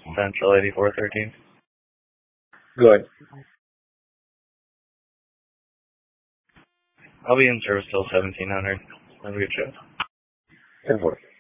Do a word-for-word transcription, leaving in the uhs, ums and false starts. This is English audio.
Central eighty-four thirteen. Go ahead. I'll be in service till seventeen hundred. Have a good show. ten four.